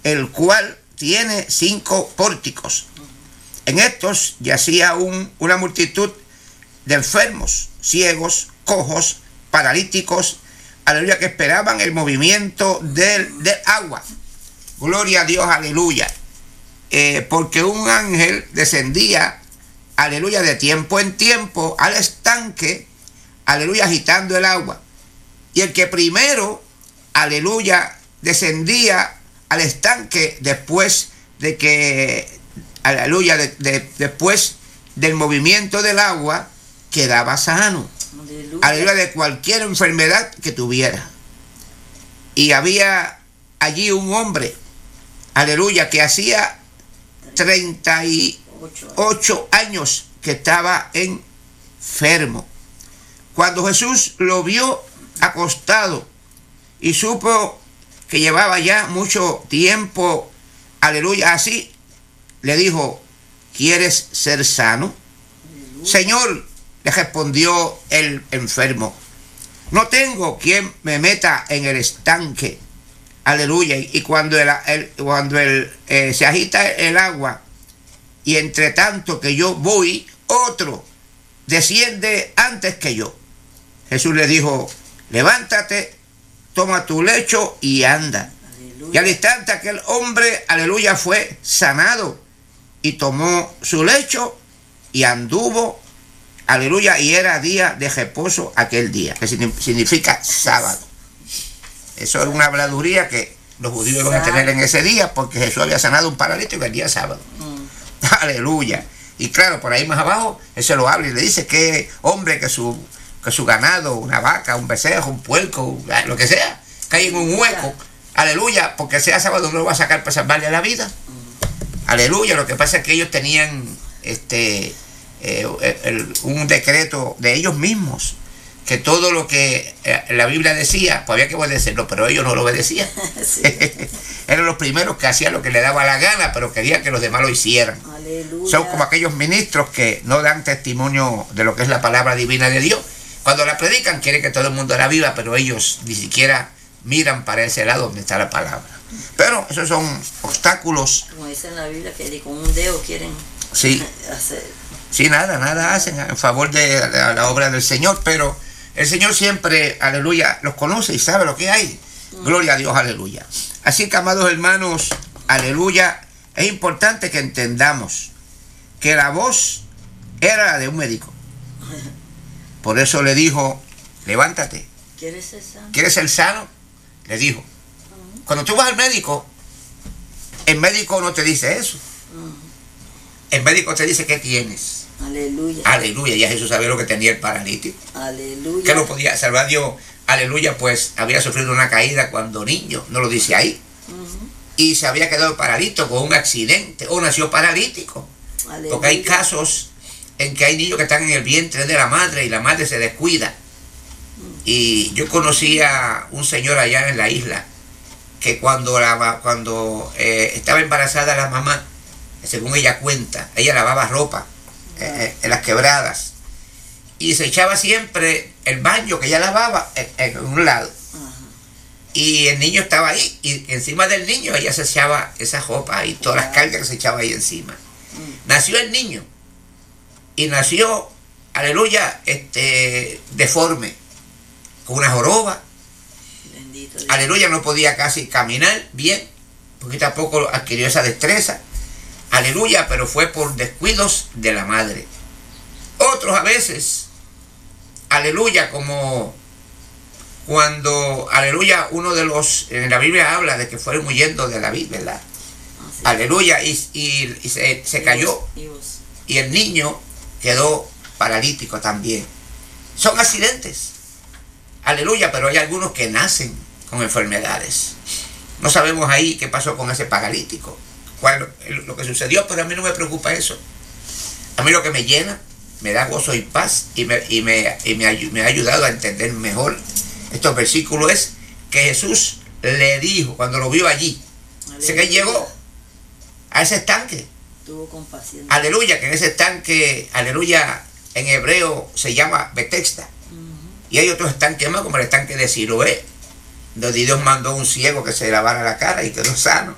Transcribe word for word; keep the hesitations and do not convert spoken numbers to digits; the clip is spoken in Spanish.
el cual tiene cinco pórticos. En estos yacía un, una multitud de enfermos, ciegos, cojos, paralíticos, aleluya, que esperaban el movimiento del, del agua. Gloria a Dios, aleluya. Eh, porque un ángel descendía, aleluya, de tiempo en tiempo al estanque, aleluya, agitando el agua. Y el que primero, aleluya, descendía al estanque después de que, aleluya, de, de, después del movimiento del agua, quedaba sano. Aleluya. Aleluya, de cualquier enfermedad que tuviera. Y había allí un hombre, aleluya, que hacía treinta y ocho años que estaba enfermo. Cuando Jesús lo vio acostado y supo que llevaba ya mucho tiempo, aleluya, así, le dijo: ¿quieres ser sano? Aleluya. Señor, le respondió el enfermo, no tengo quien me meta en el estanque. Aleluya. Y cuando, el, el, cuando el, eh, se agita el agua, y entre tanto que yo voy, otro desciende antes que yo. Jesús le dijo: levántate, toma tu lecho y anda. Aleluya. Y al instante aquel hombre, aleluya, fue sanado y tomó su lecho y anduvo, aleluya, y era día de reposo aquel día, que significa sábado. Eso era una habladuría que los judíos iban a tener en ese día, porque Jesús había sanado un paralítico el día sábado. Mm. Aleluya. Y claro, por ahí más abajo, él se lo habla y le dice que hombre, que su, que su ganado, una vaca, un becerro, un puerco, lo que sea, cae en un hueco. Aleluya, porque sea sábado no lo va a sacar para salvarle la vida. Mm. Aleluya. Lo que pasa es que ellos tenían este eh, el, un decreto de ellos mismos, que todo lo que la Biblia decía, pues había que obedecerlo, pero ellos no lo obedecían. Sí. Eran los primeros que hacían lo que les daba la gana, pero querían que los demás lo hicieran. Aleluya. Son como aquellos ministros que no dan testimonio de lo que es la palabra divina de Dios. Cuando la predican, quieren que todo el mundo la viva, pero ellos ni siquiera miran para ese lado donde está la palabra. Pero esos son obstáculos. Como dice en la Biblia, que con un dedo quieren sí. hacer. Sí, nada, nada hacen en favor de la, la obra del Señor, pero el Señor siempre, aleluya, los conoce y sabe lo que hay. Mm. Gloria a Dios, aleluya. Así que, amados hermanos, aleluya, es importante que entendamos que la voz era la de un médico. Por eso le dijo: levántate. ¿Quieres ser sano? ¿Quieres ser sano? Le dijo. Uh-huh. Cuando tú vas al médico, el médico no te dice eso. Uh-huh. El médico te dice: ¿qué tienes? Aleluya. Aleluya. Ya Jesús sabía lo que tenía el paralítico. Aleluya. Que lo podía salvar Dios. Aleluya, pues había sufrido una caída cuando niño, no lo dice ahí. Uh-huh. Y se había quedado paralítico con un accidente, o nació paralítico. Aleluya. Porque hay casos en que hay niños que están en el vientre de la madre y la madre se descuida. Uh-huh. Y yo conocí a un señor allá en la isla, que cuando, la, cuando eh, estaba embarazada la mamá, según ella cuenta, ella lavaba ropa eh, en las quebradas y se echaba siempre el baño que ella lavaba en, en un lado. Uh-huh. Y el niño estaba ahí y encima del niño ella se echaba esa ropa y todas las cargas que se echaba ahí encima. Uh-huh. Nació el niño y nació, aleluya, este, deforme, con una joroba. Bendito Dios. Aleluya, no podía casi caminar bien, porque tampoco adquirió esa destreza. Aleluya, pero fue por descuidos de la madre. Otros a veces, aleluya, como cuando, aleluya, uno de los, en la Biblia habla de que fueron huyendo de David, ¿verdad? Ah, sí. Aleluya, y, y, y se, se cayó, y el niño quedó paralítico también. Son accidentes, aleluya, pero hay algunos que nacen con enfermedades. No sabemos ahí qué pasó con ese paralítico, cuál, lo que sucedió, pero a mí no me preocupa eso. A mí lo que me llena, me da gozo y paz, y me, y me, y me, me ha ayudado a entender mejor estos versículos, es que Jesús le dijo, cuando lo vio allí, sé que llegó a ese estanque. Tuvo compasión. Aleluya, que en ese estanque, aleluya, en hebreo se llama Betesda. Uh-huh. Y hay otros estanques más, como el estanque de Siloé, donde Dios mandó un ciego que se lavara la cara y quedó sano.